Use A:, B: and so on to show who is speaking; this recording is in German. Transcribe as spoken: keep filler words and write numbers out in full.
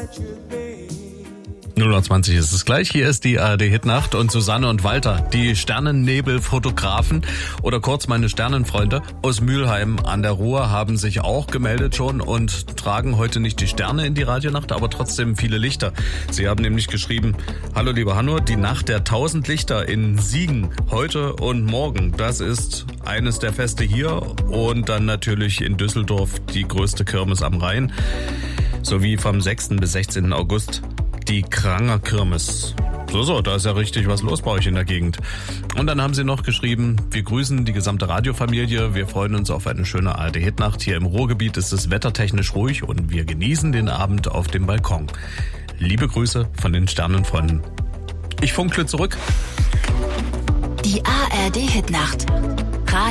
A: null Uhr zwanzig ist es gleich. Hier ist die A R D-Hitnacht und Susanne und Walter, die Sternennebelfotografen oder kurz meine Sternenfreunde aus Mülheim an der Ruhr, haben sich auch gemeldet schon und tragen heute nicht die Sterne in die Radionacht, aber trotzdem viele Lichter. Sie haben nämlich geschrieben: Hallo lieber Hanno, die Nacht der tausend Lichter in Siegen heute und morgen, das ist eines der Feste hier und dann natürlich in Düsseldorf die größte Kirmes am Rhein, sowie vom sechsten bis sechzehnten August die Kranger Kirmes. So, so, da ist ja richtig was los bei euch in der Gegend. Und dann haben sie noch geschrieben: Wir grüßen die gesamte Radiofamilie. Wir freuen uns auf eine schöne A R D-Hitnacht. Hier im Ruhrgebiet ist es wettertechnisch ruhig und wir genießen den Abend auf dem Balkon. Liebe Grüße von den Sternenfreunden. Ich funkle zurück.
B: Die A R D-Hitnacht.